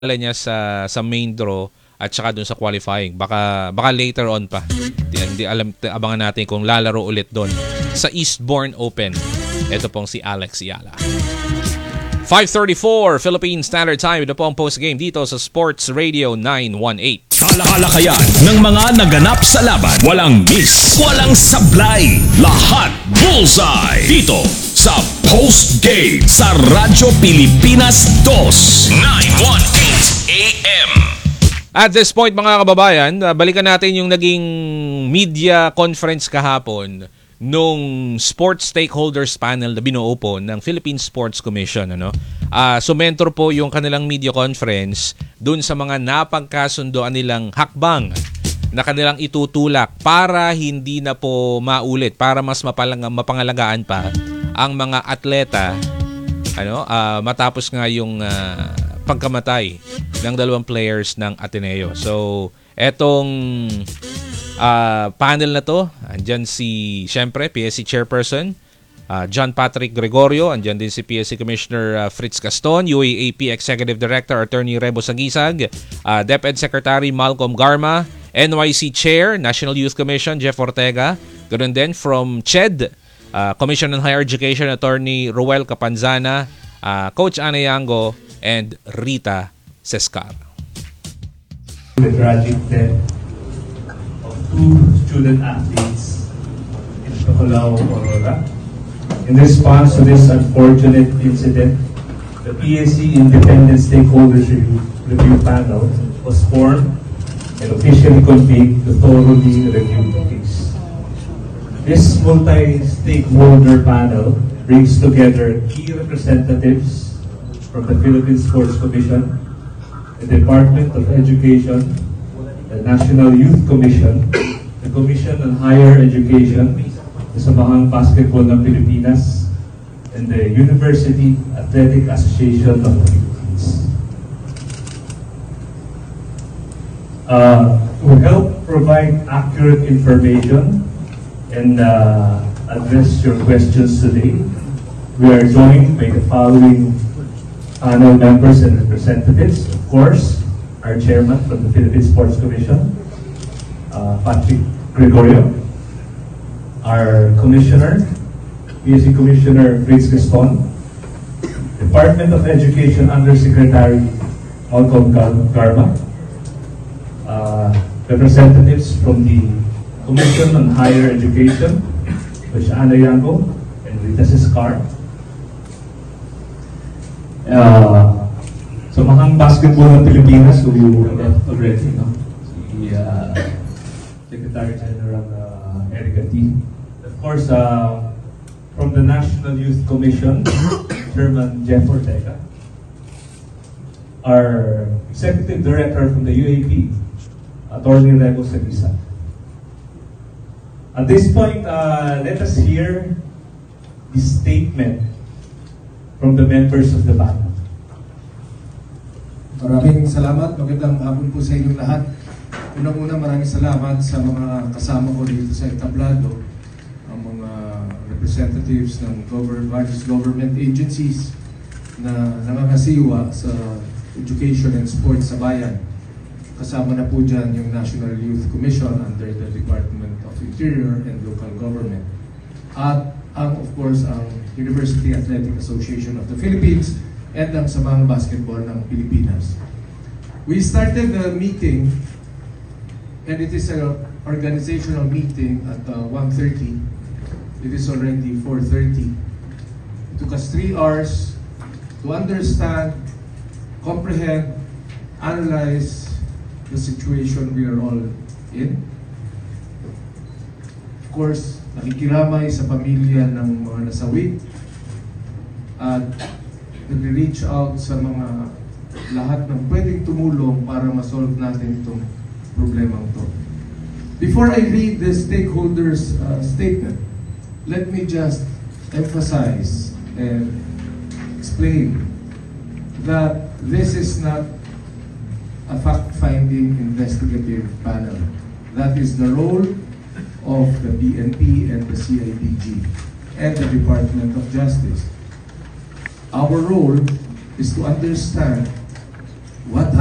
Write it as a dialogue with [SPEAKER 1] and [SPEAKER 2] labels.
[SPEAKER 1] niya sa main draw at saka dun sa qualifying. Baka later on pa. Hindi alam, abangan natin kung lalaro ulit doon sa Eastbourne Open. Ito pong si Alex Yala. 5:34 Philippine Standard Time. Ito po ang post-game dito sa Sports Radio 918.
[SPEAKER 2] Talakayan ng mga naganap sa laban. Walang miss, walang sablay. Lahat bullseye. Dito sa post-game sa Radyo Pilipinas 2, 918 AM.
[SPEAKER 1] At this point mga kababayan, balikan natin yung naging media conference kahapon nung sports stakeholders panel na binuo po ng Philippine Sports Commission. Sumentor po yung kanilang media conference dun sa mga napagkasundoan nilang hakbang na kanilang itutulak para hindi na po maulit, para mas mapangalagaan pa ang mga atleta matapos nga yung pagkamatay ng dalawang players ng Ateneo. So, etong panel na to, andyan siyempre, PSC Chairperson, John Patrick Gregorio, andyan din si PSC Commissioner Fritz Gaston, UAAP Executive Director Attorney Rebo Sagisag, DepEd Secretary Malcolm Garma, NYC Chair, National Youth Commission, Jeff Ortega, ganoon din from CHED, Commission on Higher Education Attorney Roel Capanzana, Coach Ana Yango, and Rita Sescar.
[SPEAKER 3] The tragic death of two student athletes in Tocolao, Aurora. In response to this unfortunate incident, the PSC Independent Stakeholders Review Panel was formed and officially convened to thoroughly review the case. This multi-stakeholder panel brings together key representatives from the Philippine Sports Commission, the Department of Education, the National Youth Commission, the Commission on Higher Education, the Samahang Basketball ng Pilipinas, and the University Athletic Association of the Philippines. To help provide accurate information and address your questions today, we are joined by the following panel members and representatives. Of course, our chairman from the Philippine Sports Commission, Patrick Gregorio, our commissioner, PSC Commissioner Fritz Gaston, Department of Education Undersecretary Malcolm Garma, representatives from the Commission on Higher Education, Coach Ana Yango and Rita Sescar, Samahang Basketball ng Pilipinas, who you have already, si Secretary General Erica T. Of course, from the National Youth Commission, Chairman Jeff Ortega. Our Executive Director from the UAP, Attorney Rebo Sagisag. At this point, let us hear the statement from the members of the panel.
[SPEAKER 4] Maraming salamat. Magandang hapon po sa inyong lahat. Unang-una, maraming salamat sa mga kasama ko dito sa entablado, ang mga representatives ng various government agencies na nangangasiwa sa education and sports sa bayan. Kasama na po dyan yung National Youth Commission under the Department of Interior and Local Government. At of course, ang University Athletic Association of the Philippines and ang Samahang Basketball ng Pilipinas. We started the meeting, and it is an organizational meeting at 1:30. It is already 4:30. It took us 3 hours to understand, comprehend, analyze the situation we are all in. Of course, nakikiramay sa pamilya ng mga nasawi at nag-reach out sa mga lahat ng pwedeng tumulong para ma-solve natin itong problemang to. Before I read the stakeholders' statement, let me just emphasize and explain that this is not a fact-finding investigative panel. That is the role of the PNP and the CIDG and the Department of Justice. Our role is to understand what